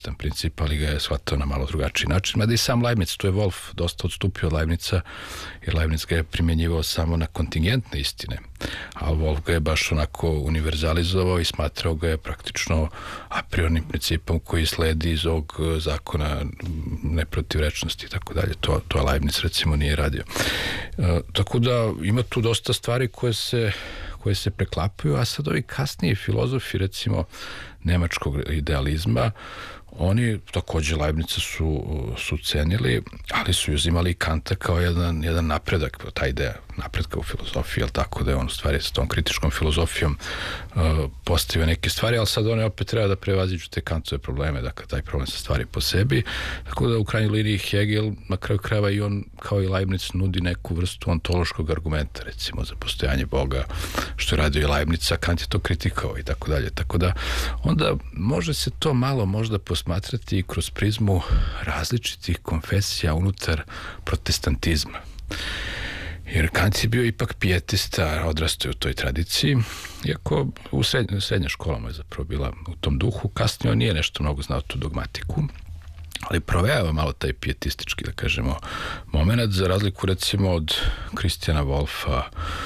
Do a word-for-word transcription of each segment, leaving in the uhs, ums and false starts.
Tam princip, ali ga je shvatao na malo drugačiji način. Mada i sam Leibniz, tu je Wolf dosta odstupio od Leibniza, jer Leibniz ga je primjenjivao samo na kontingentne istine, a Wolf ga je baš onako univerzalizovao i smatrao ga je praktično a priornim principom koji sledi iz ovog zakona neprotivrečnosti i tako dalje. To, to Leibniz recimo nije radio. E, tako da ima tu dosta stvari koje se koje se preklapaju, a sad ovi kasniji filozofi, recimo nemačkog idealizma, oni takođe Leibnica su, su cenili, ali su uzimali Kanta kao jedan, jedan napredak, ta ideja napredka u filozofiji, jel tako da je on u stvari s tom kritičkom filozofijom uh, postavio neke stvari, ali sad oni opet treba da prevaziđu te Kantove probleme, dakle taj problem sa stvari po sebi, tako da u krajnjoj liniji Hegel na kraju krajeva i on kao i Leibniz nudi neku vrstu ontološkog argumenta, recimo za postojanje Boga, što je radio i Leibniz, a Kant je to kritikao i tako dalje, tako da onda može se to malo možda posmatrati i kroz prizmu različitih konfesija unutar protestantizma. Jer Kant je bio ipak pijetista, odrastao je u toj tradiciji, iako u srednjoj srednja školama je zapravo bila u tom duhu, kasnije on nije nešto mnogo znao tu dogmatiku, ali provejava malo taj pijetistički, da kažemo, moment, za razliku recimo od Christiana Wolfa,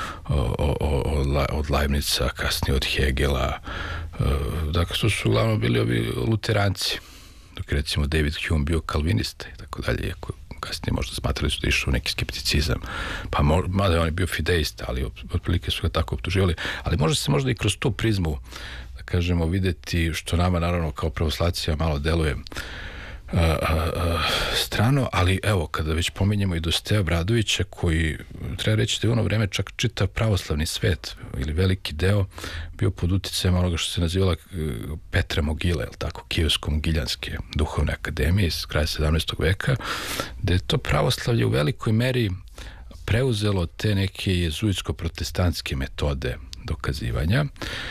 od, od Leibniza, kasnije od Hegela, dakle to su uglavnom bili ovi luteranci, dok je recimo David Hume bio kalvinista i tako dalje, iako kasnije možda smatrali su da išao neki skepticizam, pa mada on je bio fideista, ali otprilike su ga tako optuživali, ali može se možda i kroz tu prizmu, da kažemo, videti, što nama naravno kao pravoslavcima malo deluje A, a, a, strano, ali evo, kada već pominjemo i Dositeja Obradovića, koji treba reći da je u ono vreme čak čitav pravoslavni svet ili veliki deo bio pod uticajem onoga što se nazivala Petra Mogile, ili tako, Kijevsko-Mogiljanske duhovne akademije iz kraja sedamnaestog veka, da je to pravoslavlje u velikoj meri preuzelo te neke jezuitsko-protestantske metode dokazivanja.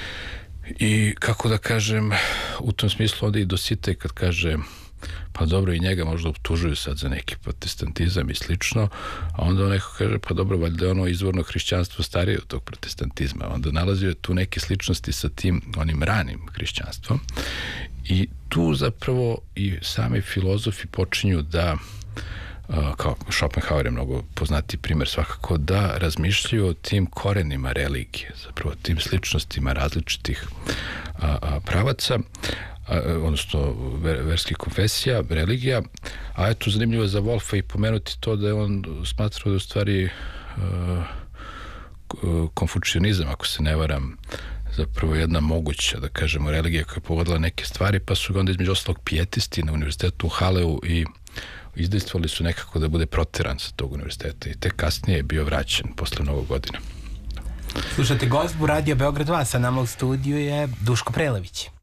I kako da kažem, u tom smislu onda i Dositej kad kaže pa dobro, i njega možda optužuju sad za neki protestantizam i slično, a onda on neko kaže, pa dobro, valjda je ono izvorno hrišćanstvo starije od tog protestantizma. Onda nalazio je tu neke sličnosti sa tim onim ranim hrišćanstvom i tu zapravo i sami filozofi počinju da, kao Schopenhauer je mnogo poznati primjer svakako, da razmišljaju o tim korenima religije, zapravo tim sličnostima različitih a, a, pravaca, a, odnosno ver, verskih konfesija, religija, a eto zanimljivo je za Wolfa i pomenuti to da je on smatrao da u stvari a, konfučionizam, ako se ne varam, zapravo jedna moguća, da kažemo, religija koja je pogodila neke stvari, pa su ga onda između ostalog pijetisti na univerzitetu u Haleu i izdejstvovali su nekako da bude proteran sa tog univerziteta i tek kasnije je bio vraćen posle mnogo godina. Slušate Gozbu, Radio Beograd dva, sa nama u studiju je Duško Prelević.